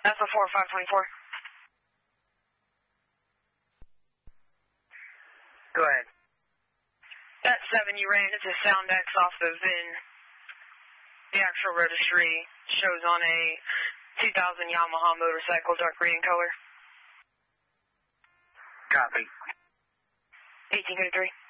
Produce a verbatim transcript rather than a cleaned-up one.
That's a four five twenty-four. Go ahead. That seven you ran, it's a Sound X off the V I N. The actual registry shows on a two thousand Yamaha motorcycle, dark green color. Copy. eighteen thirty-three.